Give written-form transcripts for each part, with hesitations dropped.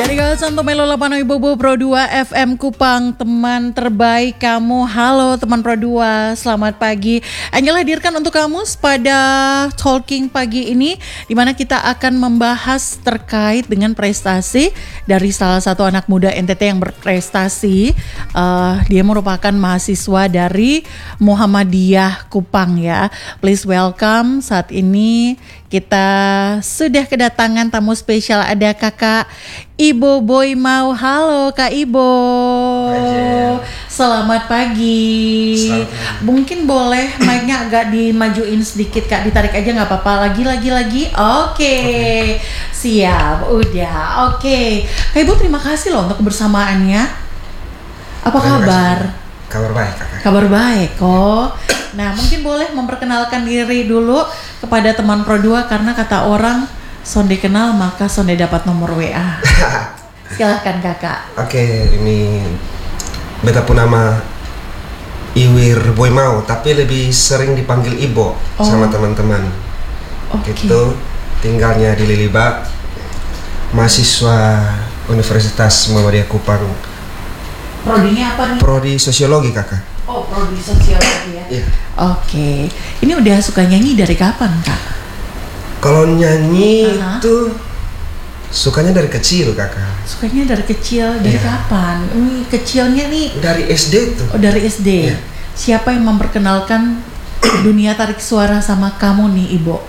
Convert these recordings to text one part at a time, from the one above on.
Dari kawasan Tomelo 8 Ibu Pro 2 FM Kupang, teman terbaik kamu. Halo teman Pro 2, selamat pagi. Angel hadirkan untuk kamu pada Talking pagi ini, di mana kita akan membahas terkait dengan prestasi dari salah satu anak muda NTT yang berprestasi. Dia merupakan mahasiswa dari Muhammadiyah Kupang ya. Please welcome, saat ini kita sudah kedatangan tamu spesial, ada Kakak Ibo Boy Mau. Halo Kak Ibo. Selamat pagi. Mungkin boleh mic-nya agak dimajuin sedikit Kak, ditarik aja nggak apa-apa. Lagi. Oke. Siap, udah. Oke. Kak Ibo, terima kasih loh untuk kebersamaannya. Apa kabar? Kabar baik Kakak. Kabar baik kok. Nah, mungkin boleh memperkenalkan diri dulu kepada teman Pro 2, karena kata orang sonde kenal maka sonde dapat nomor WA. Silahkan Kakak. Oke, ini beta pun nama Iwir Boy Mau, tapi lebih sering dipanggil Ibo sama teman-teman. Gitu, tinggalnya di Liliba, mahasiswa Universitas Muhammadiyah Kupang. Prodinya apa nih? Prodi Sosiologi Kakak. Oh, prodi Sosiologi ya? Iya. Oke. Ini udah suka nyanyi dari kapan Kak? Kalau nyanyi itu sukanya dari kecil Kakak. Sukanya dari kecil, dari kapan? Ini kecilnya nih? Dari SD tuh. Oh, dari SD. Iya. Siapa yang memperkenalkan dunia tarik suara sama kamu nih Ibo?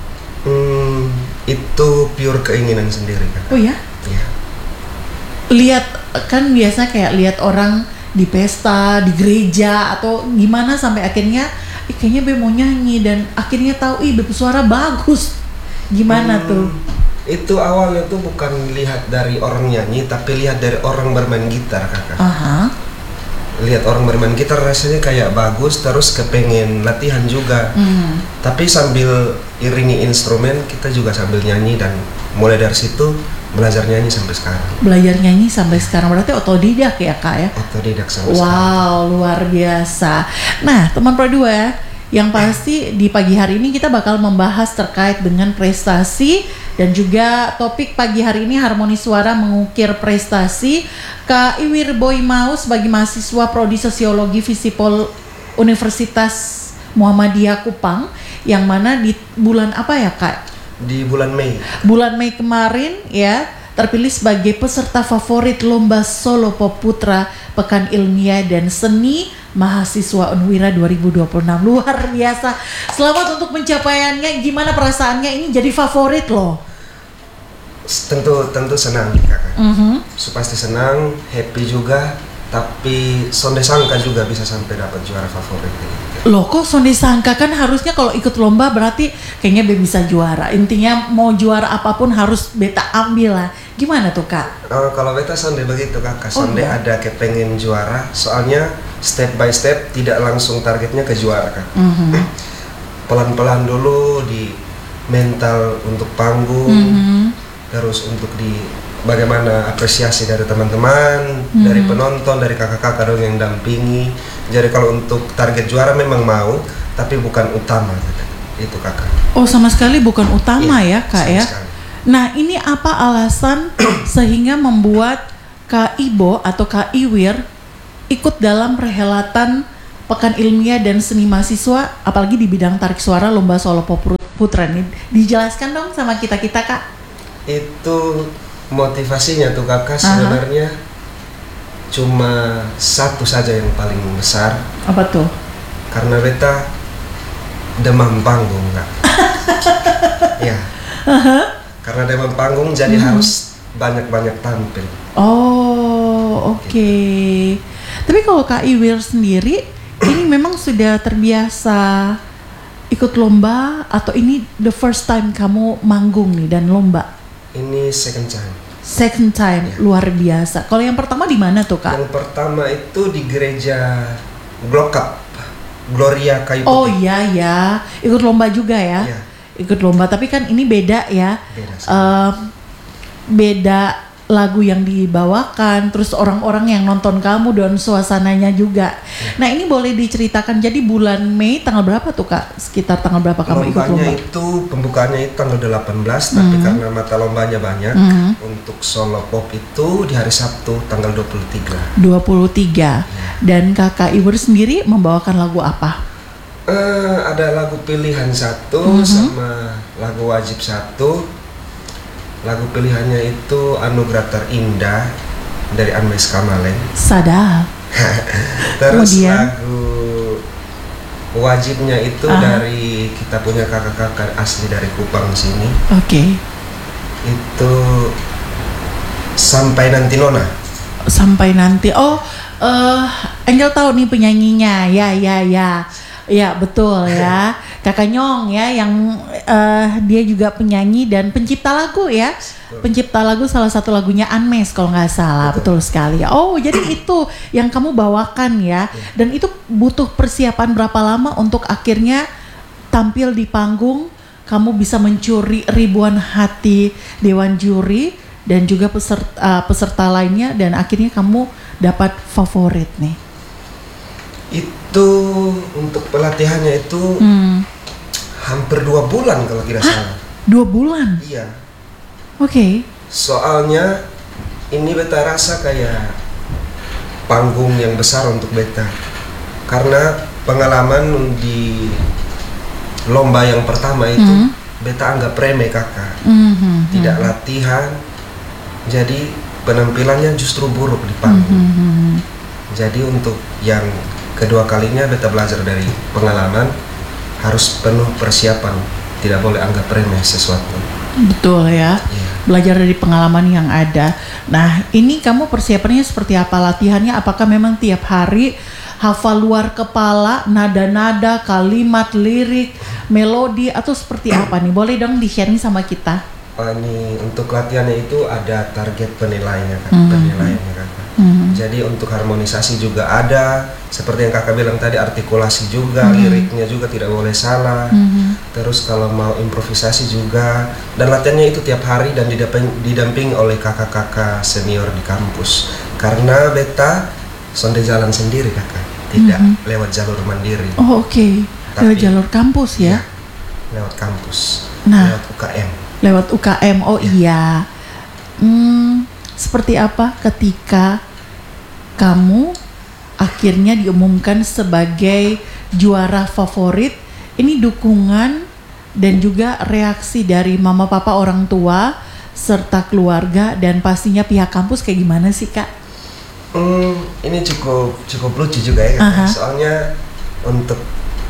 Itu pure keinginan sendiri Kakak. Oh ya? Iya. Lihat kan biasa kayak lihat orang di pesta, di gereja atau gimana sampai akhirnya kayaknya Be mau nyanyi, dan akhirnya tahu Be suara bagus. Gimana tuh? Itu awalnya tuh bukan lihat dari orang nyanyi, tapi lihat dari orang bermain gitar Kakak. Lihat orang bermain gitar rasanya kayak bagus, terus kepengen latihan juga. Tapi sambil iringi instrumen, kita juga sambil nyanyi, dan mulai dari situ belajar nyanyi sampai sekarang. Belajar nyanyi sampai sekarang berarti otodidak ya Kak ya? Otodidak sampai sekarang. Wow, luar biasa. Nah, teman Pro 2, yang pasti di pagi hari ini kita bakal membahas terkait dengan prestasi, dan juga topik pagi hari ini harmoni suara mengukir prestasi. Kak Iwir Boy Mau sebagai mahasiswa Prodi Sosiologi Visipol Universitas Muhammadiyah Kupang, yang mana di bulan apa ya Kak? Di bulan Mei. Bulan Mei kemarin ya, terpilih sebagai peserta favorit Lomba Solo Pop Putra Pekan Ilmiah dan Seni Mahasiswa Unwira 2026. Luar biasa. Selamat untuk pencapaiannya. Gimana perasaannya ini jadi favorit loh? Tentu senang Kakak. Pasti senang, happy juga, tapi sonde sangka juga bisa sampai dapat juara favorit. Loh, kok sonde sangka? Kan harusnya kalau ikut lomba berarti kayaknya Be bisa juara. Intinya mau juara apapun harus beta ambil lah. Gimana tuh Kak? Kalau beta sonde begitu Kakak. Sonde ada kepengen juara, soalnya step by step, tidak langsung targetnya ke juara Kak. Pelan-pelan dulu di mental untuk panggung, terus untuk di bagaimana apresiasi dari teman-teman, dari penonton, dari kakak-kakak dong yang dampingi. Jadi kalau untuk target juara memang mau, tapi bukan utama itu Kakak. Oh, sama sekali bukan utama ya Kak ya? Sekali. Nah, ini apa alasan sehingga membuat Kak Ibo atau Kak Iwir ikut dalam perhelatan Pekan Ilmiah dan Seni Mahasiswa, apalagi di bidang tarik suara Lomba Solo Pop Putra ini? Dijelaskan dong sama kita-kita Kak. Itu motivasinya tuh Kakak sebenarnya cuma satu saja yang paling besar. Apa tuh? Karena beta demam panggung Kak. Ya. Karena demam panggung jadi harus banyak-banyak tampil. Oh, oke. Tapi kalau Kak Iwir sendiri ini memang sudah terbiasa ikut lomba, atau ini the first time kamu manggung nih dan lomba? Ini second time. Second time, ya. Luar biasa. Kalau yang pertama di mana tuh Kak? Yang pertama itu di gereja Glokap, Gloria Kayu Putih. Oh iya ya, ikut lomba juga ya? Iya. Ikut lomba, tapi kan ini beda ya. Beda lagu yang dibawakan, terus orang-orang yang nonton kamu dan suasananya juga. Nah ini boleh diceritakan, jadi bulan Mei tanggal berapa tuh Kak? Sekitar tanggal berapa kamu ikut lomba? Pembukaannya itu tanggal 18, tapi karena mata lombanya banyak, untuk solo pop itu di hari Sabtu tanggal 23. 23. Dan Kakak Iwur sendiri membawakan lagu apa? Ada lagu pilihan satu sama lagu wajib satu. Lagu pilihannya itu Anugerah Terindah dari Anmes Kamaleng. Sadap. Terus Kemudian? lagu wajibnya itu dari kita punya kakak-kakak asli dari Kupang sini. Oke. Itu Sampai Nanti Nona. Sampai Nanti. Angel tahu nih penyanyinya. Ya betul ya. Kakak Nyong ya yang dia juga penyanyi dan pencipta lagu ya. Pencipta lagu salah satu lagunya Anmes kalau nggak salah. Betul sekali. Oh jadi itu yang kamu bawakan ya. Dan itu butuh persiapan berapa lama untuk akhirnya tampil di panggung, kamu bisa mencuri ribuan hati dewan juri dan juga peserta lainnya, dan akhirnya kamu dapat favorit nih. Itu untuk pelatihannya itu hampir 2 bulan kalau tidak salah. 2 bulan? Iya. Oke. Soalnya ini beta rasa kayak panggung yang besar untuk beta, karena pengalaman di lomba yang pertama itu beta anggap remeh kakak. Tidak latihan, jadi penampilannya justru buruk di panggung. Jadi untuk yang kedua kalinya beta belajar dari pengalaman, harus penuh persiapan, tidak boleh anggap remeh sesuatu. Betul ya, belajar dari pengalaman yang ada. Nah ini kamu persiapannya seperti apa, latihannya? Apakah memang tiap hari hafal luar kepala, nada-nada, kalimat, lirik, melodi, atau seperti apa nih? Boleh dong di-sharing sama kita? Ini untuk latihannya itu ada target penilaiannya kan, penilaiannya kan. Jadi untuk harmonisasi juga ada, seperti yang kakak bilang tadi, artikulasi juga, liriknya juga tidak boleh salah. Terus kalau mau improvisasi juga, dan latihannya itu tiap hari dan didampingi oleh kakak-kakak senior di kampus. Karena beta sonde jalan sendiri kakak, tidak lewat jalur mandiri. Oh oke. Lewat jalur kampus ya? Lewat kampus, lewat UKM. Lewat UKM, iya. Seperti apa ketika kamu akhirnya diumumkan sebagai juara favorit? Ini dukungan dan juga reaksi dari mama papa, orang tua, serta keluarga, dan pastinya pihak kampus kayak gimana sih Kak? Ini cukup lucu juga ya Kak. Soalnya untuk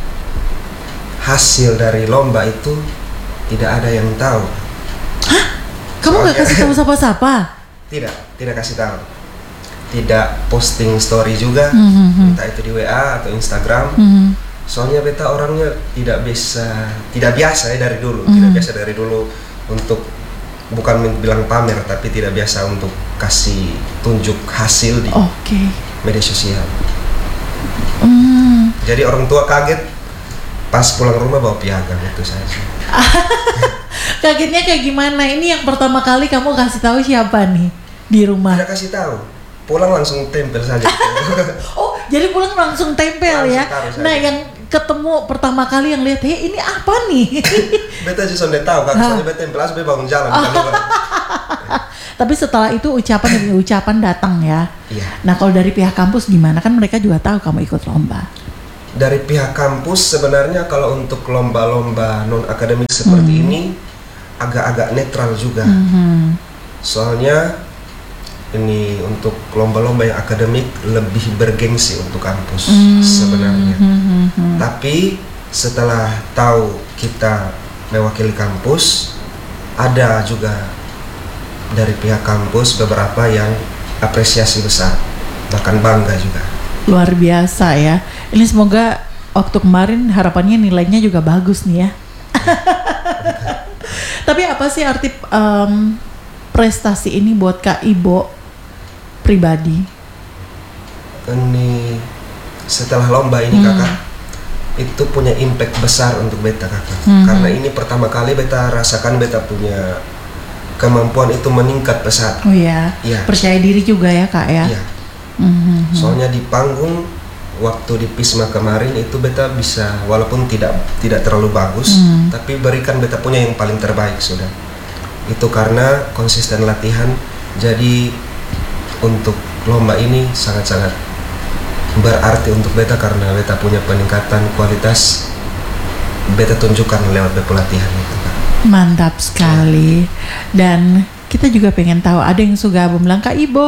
hasil dari lomba itu tidak ada yang tahu. Hah? Kamu nggak kasih tahu siapa-siapa? Tidak kasih tahu. Tidak posting story juga, entah itu di WA atau Instagram. Soalnya beta orangnya tidak biasa ya dari dulu, tidak biasa dari dulu untuk, bukan bilang pamer, tapi tidak biasa untuk kasih tunjuk hasil di media sosial. Jadi orang tua kaget pas pulang rumah bawa piagam, itu saja. Kagetnya kayak gimana? Ini yang pertama kali kamu kasih tahu siapa nih di rumah? Tidak kasih tahu, pulang langsung tempel saja. Oh, jadi pulang langsung tempel ya? Nah, yang ketemu pertama kali yang lihat, ini apa nih? Beta sih sonde tahu, kakak soalnya beta tempel aja bangun jalan. Tapi setelah itu ucapan demi ucapan datang ya? Iya. Nah, kalau dari pihak kampus gimana? Kan mereka juga tahu kamu ikut lomba. Dari pihak kampus sebenarnya kalau untuk lomba-lomba non-akademik seperti ini agak-agak netral juga. Soalnya ini untuk lomba-lomba yang akademik lebih bergengsi untuk kampus sebenarnya. Tapi setelah tahu kita mewakili kampus, ada juga dari pihak kampus beberapa yang apresiasi besar, bahkan bangga juga. Luar biasa ya. Ini semoga waktu kemarin harapannya nilainya juga bagus nih ya. Tapi apa sih arti prestasi ini buat Kak Ibo pribadi? Ini setelah lomba ini kakak, itu punya impact besar untuk beta kakak. Karena ini pertama kali beta rasakan beta punya kemampuan itu meningkat pesat. Oh ya, Iya. percaya diri juga ya Kak ya. Iya. Soalnya di panggung waktu di Pisma kemarin itu beta bisa walaupun tidak terlalu bagus, tapi berikan beta punya yang paling terbaik sudah. Itu karena konsisten latihan. Jadi untuk lomba ini sangat-sangat berarti untuk beta karena beta punya peningkatan kualitas beta tunjukkan lewat pelatihan itu. Mantap sekali. Dan kita juga pengen tahu, ada yang suka bilang Kak Ibo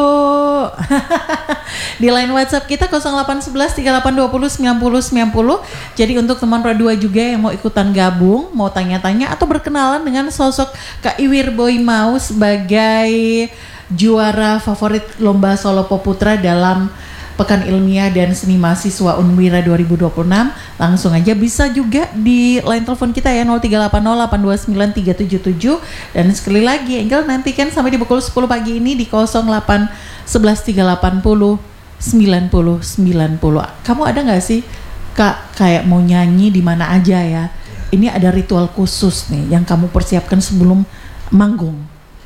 di line WhatsApp kita 0811 3820 9090. Jadi untuk teman Pro 2 juga yang mau ikutan gabung, mau tanya-tanya atau berkenalan dengan sosok Kak Iwir Boimau sebagai juara favorit lomba Solo Pop Putra dalam Pekan Ilmiah dan Seni Mahasiswa Unwira 2026, langsung aja bisa juga di line telepon kita ya 0380829377. Dan sekali lagi Angel nantikan sampai di pukul 10 pagi ini di 081138099090. Kamu ada nggak sih Kak kayak mau nyanyi di mana aja ya? Ini ada ritual khusus nih yang kamu persiapkan sebelum manggung.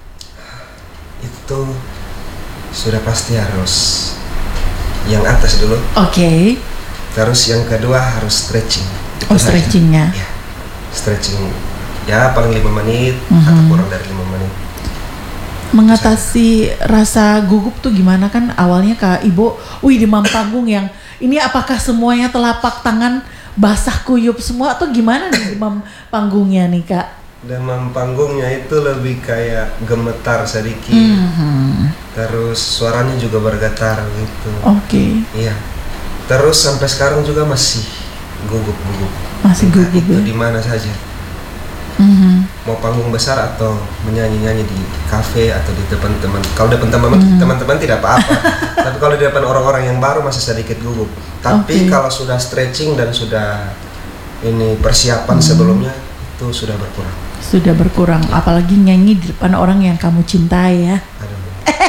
Itu sudah pasti harus yang atas dulu. Oke. Terus yang kedua harus stretching. Oh, stretchingnya. Ya, stretching ya paling 5 menit atau kurang dari 5 menit. Mengatasi rasa gugup tuh gimana, kan awalnya Kak Ibo, demam panggung yang ini apakah semuanya telapak tangan basah kuyup semua atau gimana nih demam panggungnya nih Kak? Demam panggungnya itu lebih kayak gemetar sedikit. Terus suaranya juga bergetar gitu. Oke. Iya. Terus sampai sekarang juga masih gugup-gugup. Masih gugup itu ya? di mana saja. Mau panggung besar atau menyanyi-nyanyi di kafe atau di depan teman. Kalau depan teman-teman tidak apa-apa. Tapi kalau di depan orang-orang yang baru masih sedikit gugup. Tapi kalau sudah stretching dan sudah ini persiapan sebelumnya itu sudah berkurang. Sudah berkurang, apalagi nyanyi di depan orang yang kamu cintai ya. Aduh.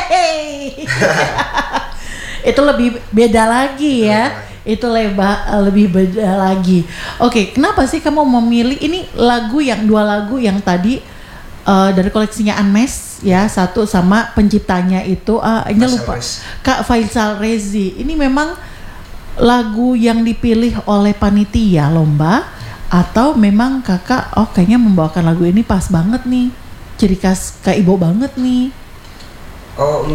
Itu lebih beda lagi ya. Itu lebih beda lagi. Oke, kenapa sih kamu memilih ini dua lagu yang tadi dari koleksinya Unmesh ya, satu sama penciptanya itu lupa Kak Faisal Rezi. Ini memang lagu yang dipilih oleh panitia lomba atau memang kakak kayaknya membawakan lagu ini pas banget nih, ciri khas Kak Ibo banget nih. Oh,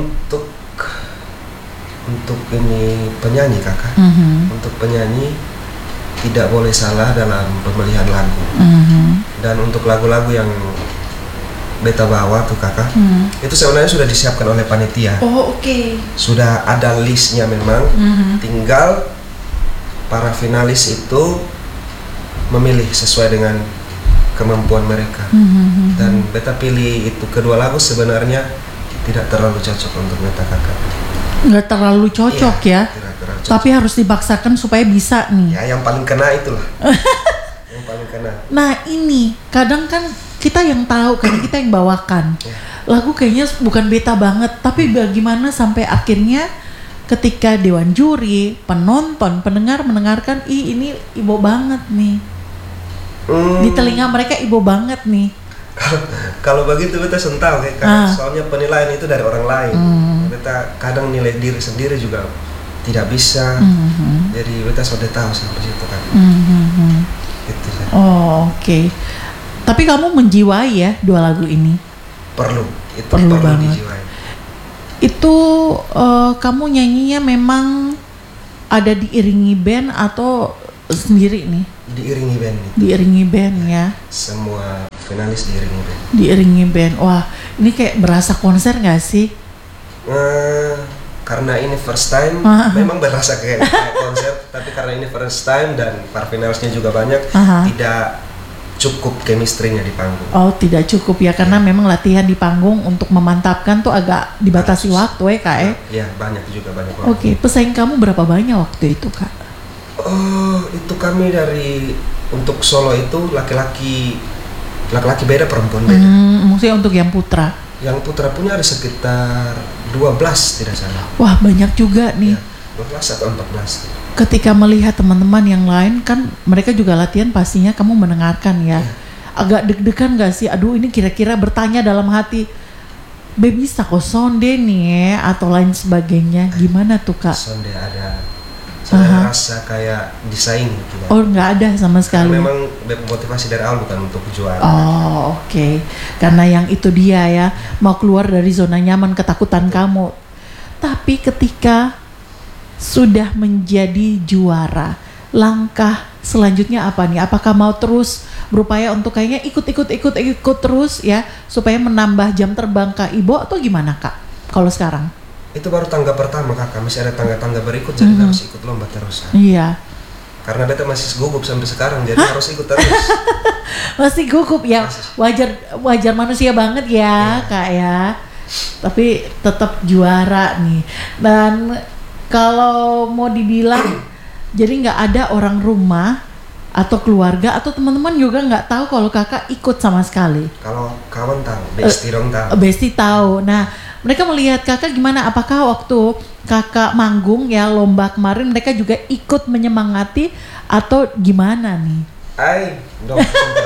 untuk ini penyanyi kakak. Untuk penyanyi tidak boleh salah dalam pemilihan lagu. Dan untuk lagu-lagu yang beta bawa tuh kakak, itu sebenarnya sudah disiapkan oleh panitia. Oh, oke. Sudah ada listnya memang. Tinggal para finalis itu memilih sesuai dengan kemampuan mereka. Dan beta pilih itu kedua lagu sebenarnya tidak terlalu cocok untuk beta kakak. Nggak terlalu cocok ya, tidak terlalu cocok. Tapi harus dipaksakan supaya bisa nih. Ya, yang paling kena itulah. Yang paling kena. Nah ini kadang kan kita yang tahu, karena kita yang bawakan lagu kayaknya bukan beta banget, tapi bagaimana sampai akhirnya ketika dewan juri, penonton, pendengar mendengarkan, ini Ibo banget nih. Di telinga mereka Ibo banget nih. Kalau begitu beta sental kayak soalnya penilaian itu dari orang lain. Beta kadang nilai diri sendiri juga tidak bisa. Jadi beta sudah tahu sampai situ kan. Gitu ya. Oh, oke. Tapi kamu menjiwai ya dua lagu ini. Perlu banget. Dijiwai. Itu kamu nyanyinya memang ada diiringi band atau sendiri nih? Diiringi band. Diiringi band ya. Semua finalis diiringi band. Diiringi band. Wah, ini kayak berasa konser nggak sih? Karena ini first time, memang berasa kayak konser. Tapi karena ini first time dan para finalisnya juga banyak, tidak cukup chemistry-nya di panggung. Oh, tidak cukup ya, karena memang latihan di panggung untuk memantapkan tuh agak dibatasi waktu ya Kak ya? Iya, banyak waktu. Oke, pesaing kamu berapa banyak waktu itu Kak? Oh, itu kami untuk solo itu laki-laki beda, perempuan beda. Maksudnya untuk yang putra? Yang putra punya ada sekitar 12 tidak salah. Wah, banyak juga nih. Ya, 12 atau 14. Ketika melihat teman-teman yang lain kan mereka juga latihan, pastinya kamu mendengarkan ya. Agak deg-degan gak sih? Aduh, ini kira-kira bertanya dalam hati, Be bisa kok sonde nih atau lain sebagainya. Gimana tuh Kak? Sonde ada. Saya rasa kayak desain gitu. Oh nggak ada sama sekali. Karena memang motivasi dari awal bukan untuk juara. Oh oke. Karena yang itu dia ya, mau keluar dari zona nyaman, ketakutan kamu. Tapi ketika sudah menjadi juara, langkah selanjutnya apa nih? Apakah mau terus berupaya untuk kayaknya ikut terus ya, supaya menambah jam terbang Kak Ibo atau gimana Kak? Kalau sekarang? Itu baru tangga pertama Kakak, masih ada tangga-tangga berikut, jadi harus ikut lomba terus. Iya. Karena beta masih gugup sampai sekarang, jadi harus ikut terus. Masih gugup ya, wajar manusia banget ya Kak ya. Tapi tetap juara nih. Dan kalau mau dibilang, jadi nggak ada orang rumah atau keluarga atau teman-teman juga nggak tahu kalau Kakak ikut sama sekali. Kalau kawan tahu, Besti dong tahu. Besti tahu. Nah, mereka melihat Kakak gimana? Apakah waktu Kakak manggung ya lomba kemarin mereka juga ikut menyemangati atau gimana nih? Dong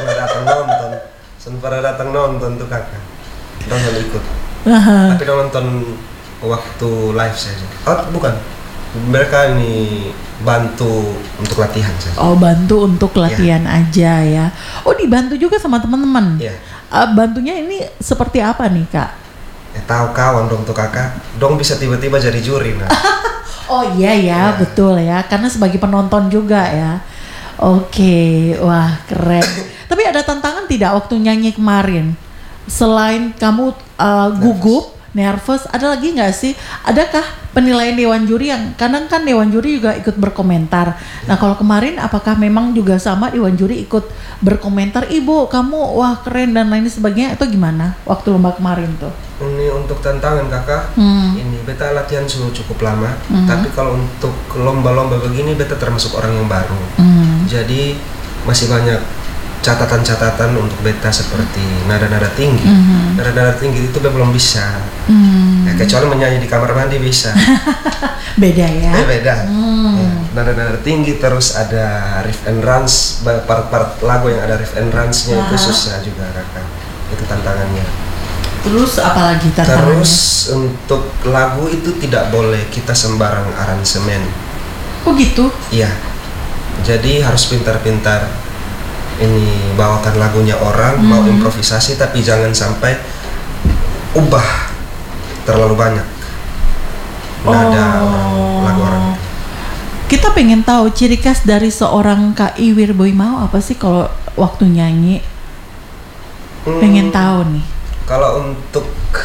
pernah datang nonton tuh Kakak. Dong ikut. Tapi nonton waktu live saja. Oh bukan, mereka ini bantu untuk latihan saja. Oh bantu untuk latihan aja ya. Oh dibantu juga sama teman-teman. Iya. Bantunya ini seperti apa nih Kak? Ya tahu kawan dong tuh Kakak. Dong bisa tiba-tiba jadi juri nah. Oh iya ya betul ya. Karena sebagai penonton juga ya. Oke, wah keren. Tapi ada tantangan tidak waktu nyanyi kemarin? Selain kamu gugup, nervous, ada lagi nggak sih? Adakah penilaian dewan juri yang kadang kan dewan juri juga ikut berkomentar. Nah kalau kemarin apakah memang juga sama dewan juri ikut berkomentar, Ibu kamu wah keren dan lain sebagainya atau gimana waktu lomba kemarin tuh? Ini untuk tantangan Kakak, ini beta latihan sudah cukup lama. Tapi kalau untuk lomba-lomba begini beta termasuk orang yang baru. Jadi masih banyak catatan-catatan untuk beta seperti nada-nada tinggi. Nada-nada tinggi itu belum bisa. Ya, kecuali menyanyi di kamar mandi bisa. Beda ya? Beda. Ya, nada-nada tinggi terus ada riff and runs, part-part lagu yang ada riff and runs-nya itu susah juga Kakak. Itu tantangannya. Terus apalagi tantangannya? Terus untuk lagu itu tidak boleh kita sembarang aransemen. Oh gitu? Iya. Jadi harus pintar-pintar ini bawakan lagunya orang, mau improvisasi tapi jangan sampai ubah terlalu banyak nada lagu orang. Kita pengen tahu ciri khas dari seorang Kak Iwir Boimao apa sih kalau waktu nyanyi? Pengen tahu nih. Kalau untuk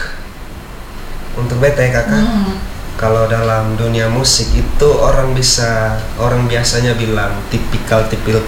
beta ya Kakak, kalau dalam dunia musik itu orang biasanya bilang tipikal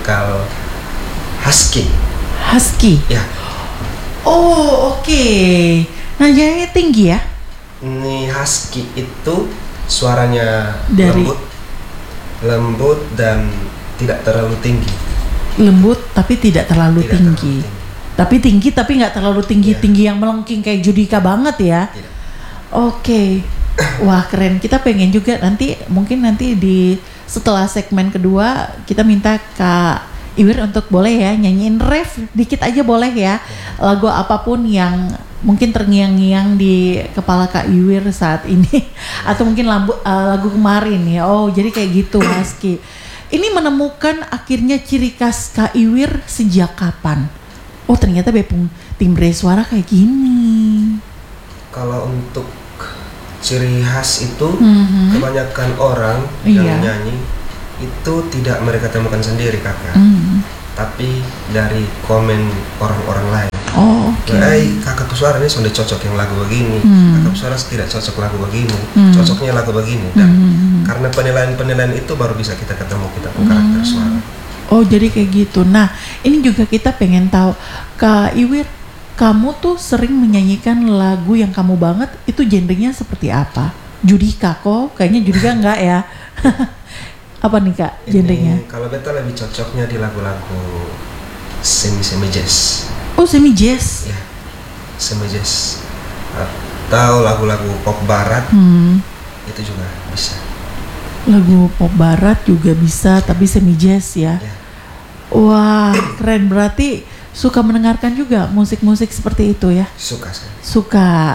husky. Ya. Oh oke. Nadanya tinggi ya? Ini husky itu suaranya dari lembut dan tidak terlalu tinggi. Lembut tapi tidak terlalu tinggi. Tapi tinggi tapi nggak terlalu tinggi yang melengking kayak Judika banget ya. Oke. Wah keren. Kita pengen juga mungkin nanti di setelah segmen kedua kita minta Kak Iwir untuk boleh ya nyanyiin ref dikit aja boleh ya, lagu apapun yang mungkin terngiang-ngiang di kepala Kak Iwir saat ini atau mungkin lagu kemarin ya. Oh jadi kayak gitu Husky. Ini menemukan akhirnya ciri khas Kak Iwir sejak kapan? Oh ternyata bepung timbre suara kayak gini. Kalau untuk ciri khas itu kebanyakan orang yang nyanyi itu tidak mereka temukan sendiri Kakak, tapi dari komen orang-orang lain. Oh oke. Kakak suaranya sudah cocok yang lagu begini, kakak suara tidak cocok lagu begini, cocoknya lagu begini. Dan karena penilaian itu baru bisa kita ketemu kita karakter suara. Oh jadi kayak gitu. Nah ini juga kita pengen tahu Kak Iwir, kamu tuh sering menyanyikan lagu yang kamu banget itu genrenya seperti apa? Judika kok? Kayaknya Judika enggak ya? Apa nih Kak genrenya? Kalau beta lebih cocoknya di lagu-lagu semi jazz. Oh semi jazz? Ya, semi jazz. Atau lagu-lagu pop barat itu juga bisa. Lagu pop barat juga bisa tapi semi jazz ya? Wah keren, berarti suka mendengarkan juga musik-musik seperti itu ya? Suka sekali. Suka.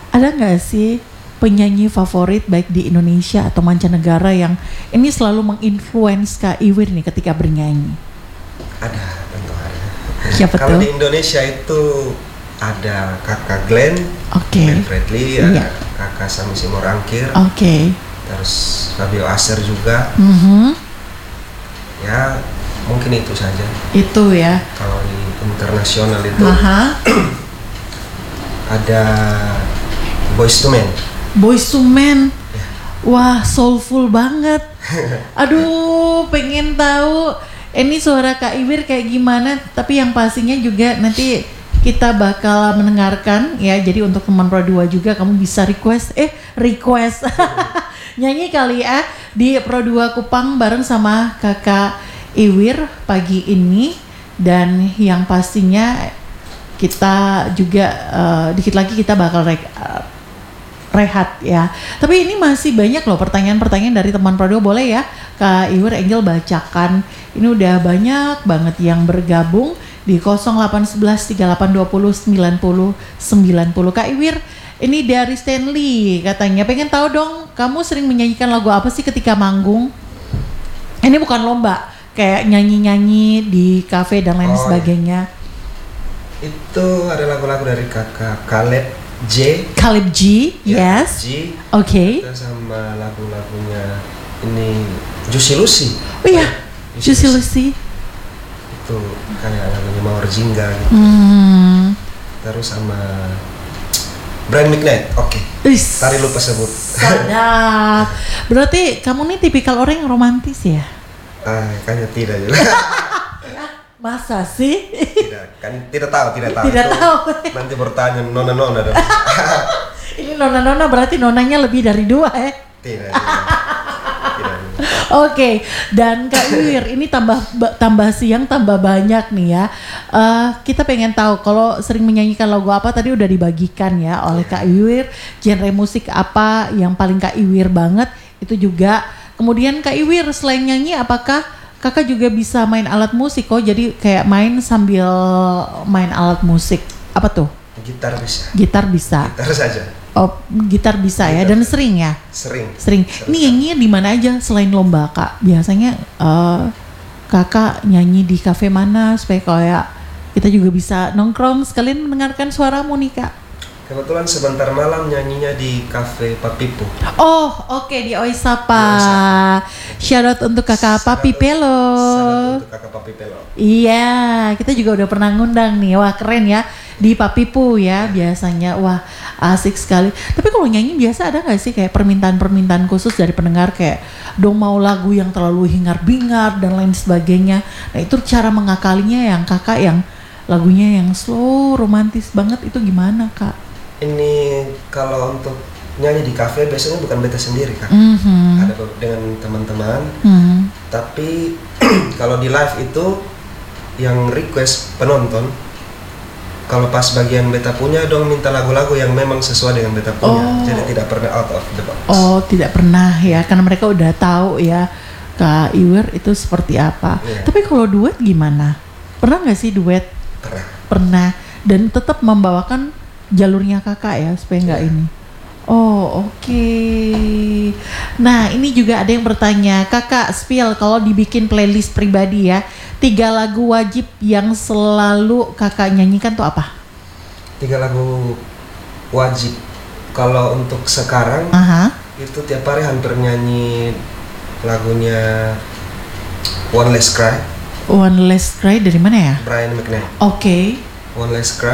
Ada nggak sih penyanyi favorit baik di Indonesia atau mancanegara yang ini selalu menginfluence Kak Iwir nih ketika bernyanyi? Ada, tentu ada. Siapa Kalau tuh? di Indonesia itu ada kakak Glenn, Oke. Glenn Fredly, Iya. ada kakak Sami Simorangkir, Oke. terus Fabio Acer juga. Mhm. Ya mungkin itu saja. Itu ya. Kalau di internasional itu Aha. ada Boyz II Men. Boyz II Men. Ya. Wah, soulful banget. Aduh, pengen tahu ini suara Kak Iwir kayak gimana. Tapi yang pastinya juga nanti kita bakal mendengarkan ya. Jadi untuk teman Pro 2 juga kamu bisa request nyanyi kali ya di Pro 2 Kupang bareng sama Kakak Iwir pagi ini. Dan yang pastinya kita juga dikit lagi kita bakal rehat ya. Tapi ini masih banyak loh pertanyaan-pertanyaan dari teman Pro 2. Boleh ya Kak Iwir Angel bacakan. Ini udah banyak banget yang bergabung di 0811 3820 90 90. Kak Iwir, ini dari Stanley katanya pengen tahu dong, kamu sering menyanyikan lagu apa sih ketika manggung? Ini bukan lomba, kayak nyanyi-nyanyi di kafe dan lain sebagainya. Itu ada lagu-lagu dari kakak Caleb J. Caleb G, Ya, yes. G. Oke. Kita sama lagu-lagunya ini Juicy Lucy. Oh iya, Juicy Lucy. Itu kayak lagunya Mawar Jingga gitu. Terus sama Brian McKnight. Oke. Tadi lupa sebut. Sadap. Berarti kamu nih tipikal orang yang romantis ya? Kayaknya tidak juga. Masa sih? Tidak tahu. Tidak Itu tahu. Nanti bertanya nona dong. Ini nona-nona berarti nonanya lebih dari 2 ya? Tidak. Oke, dan Kak Iwir ini tambah siang tambah banyak nih ya. Kita pengen tahu kalau sering menyanyikan lagu apa tadi udah dibagikan ya oleh Kak Iwir. Genre musik apa yang paling Kak Iwir banget itu juga. Kemudian Kak Iwir selain nyanyi apakah Kakak juga bisa main alat musik? Oh jadi kayak main sambil main alat musik. Apa tuh? Gitar bisa. Gitar bisa. Gitar saja. Oh, gitar bisa ya, dan sering ya? Sering. Ini nyanyinya di mana aja selain lomba, Kak? Biasanya Kakak nyanyi di kafe mana supaya kayak kita juga bisa nongkrong sekalian mendengarkan suaramu nih, Kak? Kebetulan sebentar malam nyanyinya di kafe Papipu. Oh, oke, di Oisapa. Shout out untuk Kakak Papi Pelo. Shout out untuk Kakak Papi Pelo. Iya, kita juga udah pernah ngundang nih. Wah, keren ya. Di Papipu ya biasanya. Wah, asik sekali. Tapi kalau nyanyi biasa ada gak sih kayak permintaan-permintaan khusus dari pendengar kayak dong mau lagu yang terlalu hingar-bingar dan lain sebagainya. Nah, itu cara mengakalinya yang Kakak yang lagunya yang slow, romantis banget itu gimana, Kak? Ini kalau untuk nyanyi di kafe biasanya bukan beta sendiri, Kak. Ada dengan teman-teman. Tapi kalau di live itu yang request penonton, kalau pas bagian beta punya dong minta lagu-lagu yang memang sesuai dengan beta punya. Jadi tidak pernah out of the box. Oh, tidak pernah ya, karena mereka udah tahu ya Kak Iwir itu seperti apa. Tapi kalau duet gimana? Pernah nggak sih duet? Pernah. Dan tetap membawakan jalurnya Kakak ya supaya nggak ini. Oh, oke. Nah, ini juga ada yang bertanya, Kakak spill kalau dibikin playlist pribadi ya, 3 lagu wajib yang selalu Kakak nyanyikan tuh apa? 3 lagu wajib. Kalau untuk sekarang, itu tiap hari hampir nyanyi lagunya One Less Cry. One Less Cry dari mana ya? Brian McKnight. Oke. One Less Cry.